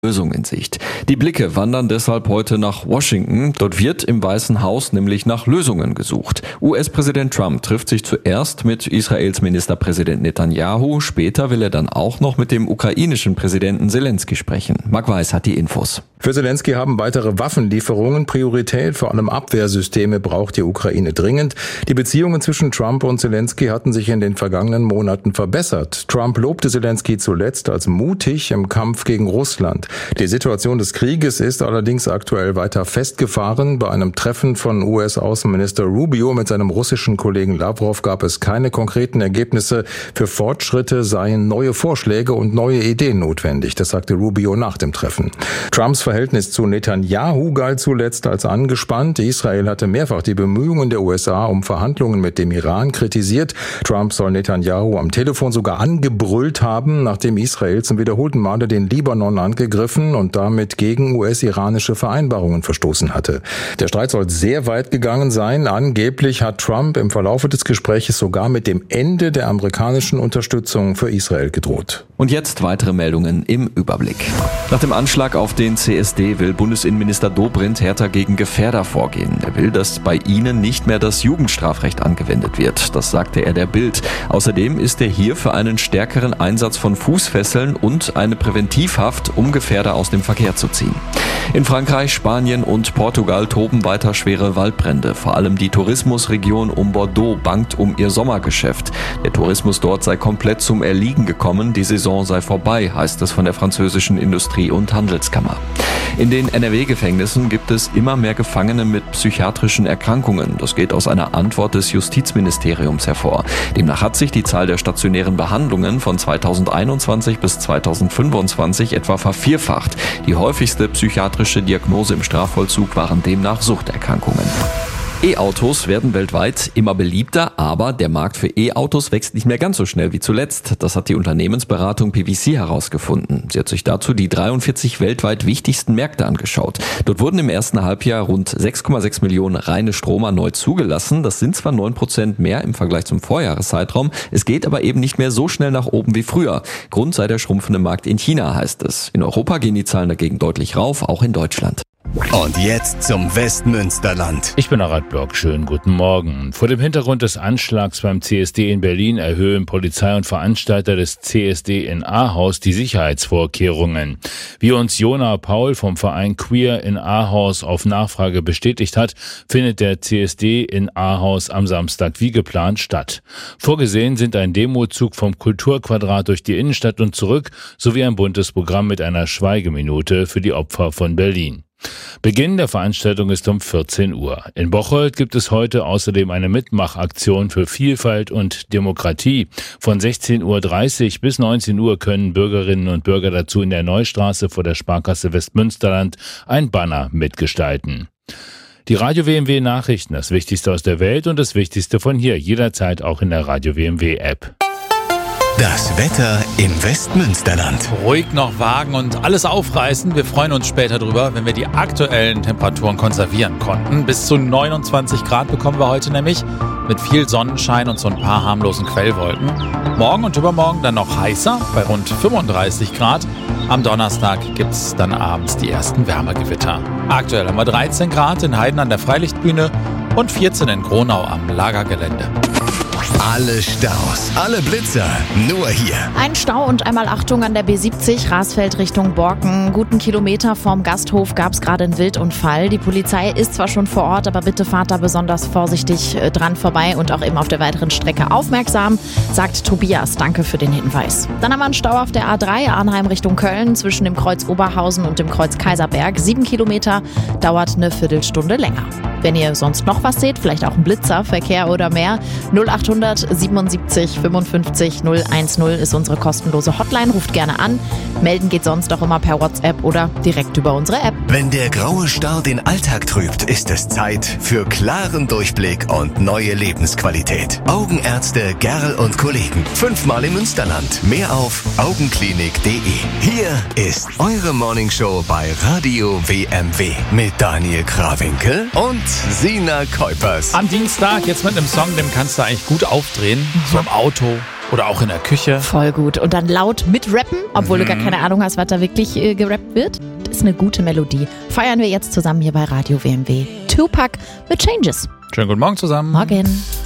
Lösung in Sicht. Die Blicke wandern deshalb heute nach Washington. Dort wird im Weißen Haus nämlich nach Lösungen gesucht. US-Präsident Trump trifft sich zuerst mit Israels Ministerpräsident Netanyahu. Später will er dann auch noch mit dem ukrainischen Präsidenten Selensky sprechen. Marc Weiß hat die Infos. Für Selensky haben weitere Waffenlieferungen Priorität. Vor allem Abwehrsysteme braucht die Ukraine dringend. Die Beziehungen zwischen Trump und Selensky hatten sich in den vergangenen Monaten verbessert. Trump lobte Selensky zuletzt als mutig im Kampf gegen Russland. Die Situation des Krieges ist allerdings aktuell weiter festgefahren. Bei einem Treffen von US-Außenminister Rubio mit seinem russischen Kollegen Lavrov gab es keine konkreten Ergebnisse. Für Fortschritte seien neue Vorschläge und neue Ideen notwendig. Das sagte Rubio nach dem Treffen. Trumps Verhältnis zu Netanyahu galt zuletzt als angespannt. Israel hatte mehrfach die Bemühungen der USA um Verhandlungen mit dem Iran kritisiert. Trump soll Netanyahu am Telefon sogar angebrüllt haben, nachdem Israel zum wiederholten Male den Libanon angegriffen und damit gegen US-iranische Vereinbarungen verstoßen hatte. Der Streit soll sehr weit gegangen sein. Angeblich hat Trump im Verlauf des Gespräches sogar mit dem Ende der amerikanischen Unterstützung für Israel gedroht. Und jetzt weitere Meldungen im Überblick. Nach dem Anschlag auf den CSD will Bundesinnenminister Dobrindt härter gegen Gefährder vorgehen. Er will, dass bei ihnen nicht mehr das Jugendstrafrecht angewendet wird. Das sagte er der Bild. Außerdem ist er hier für einen stärkeren Einsatz von Fußfesseln und eine Präventivhaft, um Gefährder aus dem Verkehr zu ziehen. In Frankreich, Spanien und Portugal toben weiter schwere Waldbrände. Vor allem die Tourismusregion um Bordeaux bangt um ihr Sommergeschäft. Der Tourismus dort sei komplett zum Erliegen gekommen. Die Saison sei vorbei, heißt es von der französischen Industrie- und Handelskammer. In den NRW-Gefängnissen gibt es immer mehr Gefangene mit psychiatrischen Erkrankungen. Das geht aus einer Antwort des Justizministeriums hervor. Demnach hat sich die Zahl der stationären Behandlungen von 2021 bis 2025 etwa vervierfacht. Die häufigste psychiatrische Diagnose im Strafvollzug waren demnach Suchterkrankungen. E-Autos werden weltweit immer beliebter, aber der Markt für E-Autos wächst nicht mehr ganz so schnell wie zuletzt. Das hat die Unternehmensberatung PwC herausgefunden. Sie hat sich dazu die 43 weltweit wichtigsten Märkte angeschaut. Dort wurden im ersten Halbjahr rund 6,6 Millionen reine Stromer neu zugelassen. Das sind zwar 9% mehr im Vergleich zum Vorjahreszeitraum, es geht aber eben nicht mehr so schnell nach oben wie früher. Grund sei der schrumpfende Markt in China, heißt es. In Europa gehen die Zahlen dagegen deutlich rauf, auch in Deutschland. Und jetzt zum Westmünsterland. Ich bin Arat Block, schönen guten Morgen. Vor dem Hintergrund des Anschlags beim CSD in Berlin erhöhen Polizei und Veranstalter des CSD in Ahaus die Sicherheitsvorkehrungen. Wie uns Jona Paul vom Verein Queer in Ahaus auf Nachfrage bestätigt hat, findet der CSD in Ahaus am Samstag wie geplant statt. Vorgesehen sind ein Demozug vom Kulturquadrat durch die Innenstadt und zurück, sowie ein buntes Programm mit einer Schweigeminute für die Opfer von Berlin. Beginn der Veranstaltung ist um 14 Uhr. In Bocholt gibt es heute außerdem eine Mitmachaktion für Vielfalt und Demokratie. Von 16:30 Uhr bis 19 Uhr können Bürgerinnen und Bürger dazu in der Neustraße vor der Sparkasse Westmünsterland ein Banner mitgestalten. Die Radio WMW Nachrichten, das Wichtigste aus der Welt und das Wichtigste von hier, jederzeit auch in der Radio WMW App. Das Wetter im Westmünsterland. Ruhig noch wagen und alles aufreißen. Wir freuen uns später drüber, wenn wir die aktuellen Temperaturen konservieren konnten. Bis zu 29 Grad bekommen wir heute nämlich, mit viel Sonnenschein und so ein paar harmlosen Quellwolken. Morgen und übermorgen dann noch heißer, bei rund 35 Grad. Am Donnerstag gibt es dann abends die ersten Wärmegewitter. Aktuell haben wir 13 Grad in Heiden an der Freilichtbühne und 14 in Gronau am Lagergelände. Alle Staus, alle Blitzer, nur hier. Ein Stau und einmal Achtung an der B70, Rasfeld Richtung Borken. Guten Kilometer vorm Gasthof gab es gerade einen Wildunfall. Die Polizei ist zwar schon vor Ort, aber bitte fahrt da besonders vorsichtig dran vorbei und auch eben auf der weiteren Strecke aufmerksam, sagt Tobias. Danke für den Hinweis. Dann haben wir einen Stau auf der A3 Arnheim Richtung Köln zwischen dem Kreuz Oberhausen und dem Kreuz Kaiserberg. 7 Kilometer, dauert eine Viertelstunde länger. Wenn ihr sonst noch was seht, vielleicht auch ein Blitzer, Verkehr oder mehr, 0800 77 55 010 ist unsere kostenlose Hotline. Ruft gerne an. Melden geht sonst auch immer per WhatsApp oder direkt über unsere App. Wenn der graue Star den Alltag trübt, ist es Zeit für klaren Durchblick und neue Lebensqualität. Augenärzte Gerl und Kollegen. 5-mal im Münsterland. Mehr auf augenklinik.de. Hier ist eure Morningshow bei Radio WMW mit Daniel Krawinkel und Sina Kuipers. Am Dienstag jetzt mit einem Song, dem kannst du eigentlich gut aufdrehen. So im Auto Oder auch in der Küche. Voll gut. Und dann laut mitrappen, obwohl du gar keine Ahnung hast, was da wirklich gerappt wird. Das ist eine gute Melodie. Feiern wir jetzt zusammen hier bei Radio WMW. Tupac mit Changes. Schönen guten Morgen zusammen. Morgen.